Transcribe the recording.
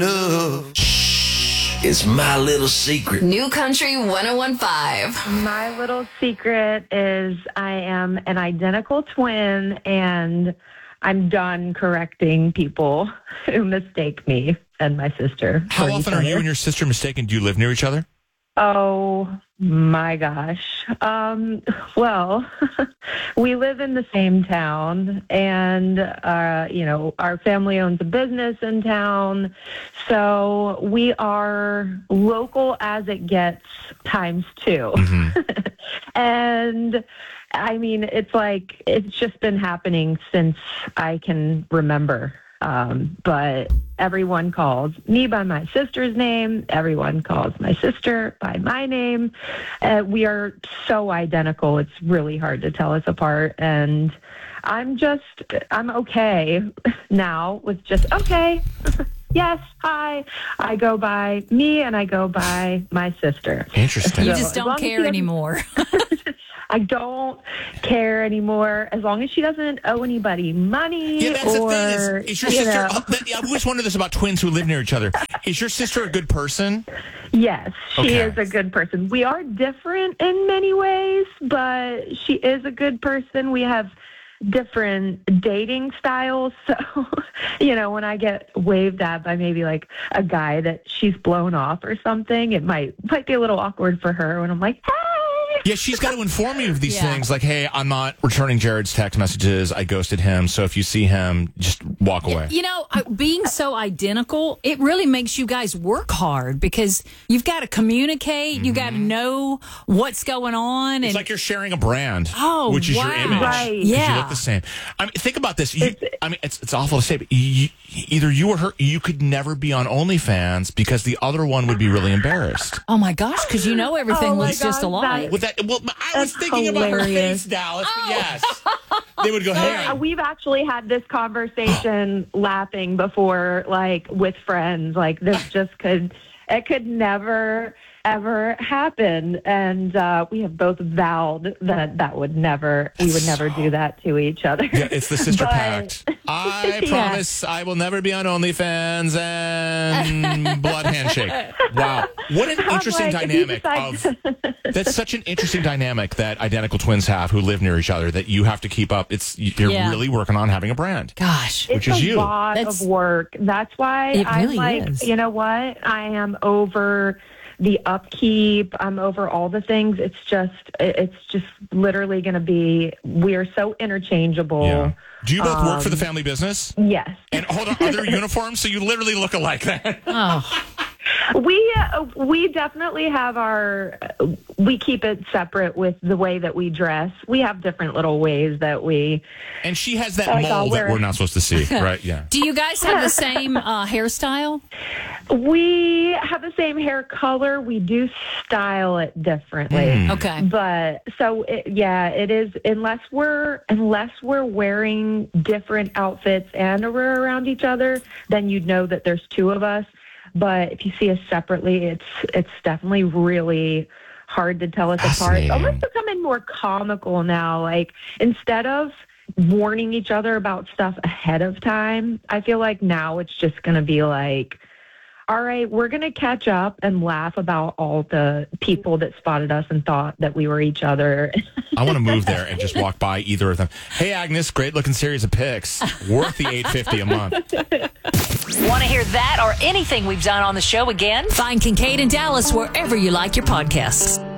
Shh, it's my little secret. New Country 101.5. My little secret is I am an identical twin, and I'm done correcting people who mistake me and my sister. How often are you and your sister mistaken? Do you live near each other? Oh, my gosh. Well, we live in the same town, and, our family owns a business in town. So we are local as it gets times two. Mm-hmm. And I mean, it's just been happening since I can remember. But everyone calls me by my sister's name. Everyone calls my sister by my name. We are so identical. It's really hard to tell us apart. And I'm okay now with just, okay, yes, hi. I go by me and I go by my sister. Interesting. You just don't care anymore. I don't care anymore as long as she doesn't owe anybody money. Yeah, that's the thing. Is your sister? I always wonder this about twins who live near each other. Is your sister a good person? Yes, she is a good person. We are different in many ways, but she is a good person. We have different dating styles. So, when I get waved at by maybe like a guy that she's blown off or something, it might be a little awkward for her when I'm like, hey. Yeah, she's got to inform you of these things. Like, hey, I'm not returning Jared's text messages. I ghosted him. So if you see him, just walk away. Being so identical, it really makes you guys work hard because you've got to communicate. Mm-hmm. You got to know what's going on. It's like you're sharing a brand, which is your image. Right. Yeah. You look the same. I mean, think about this. It's awful to say, but either you or her, you could never be on OnlyFans because the other one would be really embarrassed. Oh, my gosh, because everything looks just alike. I was thinking about her face, Dallas. But yes, they would go, hey. We've actually had this conversation laughing before, like with friends. Like this it could never, ever happen. And we have both vowed that we would never do that to each other. Yeah, it's the sister pact. I promise I will never be on OnlyFans and blood handshake. Wow. What an interesting dynamic. That's such an interesting dynamic that identical twins have who live near each other that you have to keep up. You're really working on having a brand. Gosh. Which is you. It's a lot of work. That's why I'm like, is. You know what? I am over the upkeep. I'm over all the things. It's just literally going to be, we're so interchangeable. Yeah. Do you both work for the family business? Yes. And hold on, are there uniforms? So you literally look alike then. Oh. We definitely have we keep it separate with the way that we dress. We have different little ways that we. And she has that mole that we're not supposed to see, right? Yeah. Do you guys have the same hairstyle? We have the same hair color. We do style it differently. Okay. But so it is unless we're wearing different outfits and we're around each other, then you'd know that there's two of us. But if you see us separately, it's definitely really hard to tell us apart. It's almost becoming more comical now. Like instead of warning each other about stuff ahead of time, I feel like now it's just going to be like, all right, we're going to catch up and laugh about all the people that spotted us and thought that we were each other. I want to move there and just walk by either of them. Hey, Agnes, great looking series of pics. Worth the $8.50 a month. Want to hear that or anything we've done on the show again? Find Kincaid and Dallas wherever you like your podcasts.